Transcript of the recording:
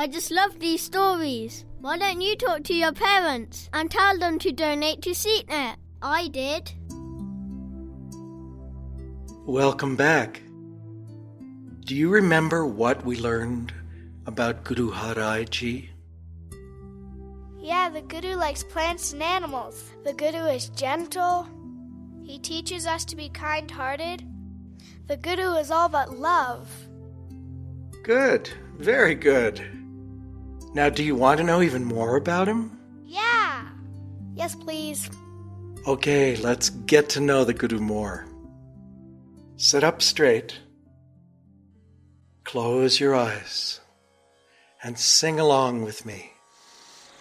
I just love these stories. Why don't you talk to your parents and tell them to donate to SeatNet? I did. Welcome back. Do you remember what we learned about Guru Harai Ji? Yeah, the Guru likes plants and animals. The Guru is gentle. He teaches us to be kind-hearted. The Guru is all about love. Good. Very good. Now, do you want to know even more about him? Yeah. Yes, please. Okay, let's get to know the Guru more. Sit up straight. Close your eyes and sing along with me.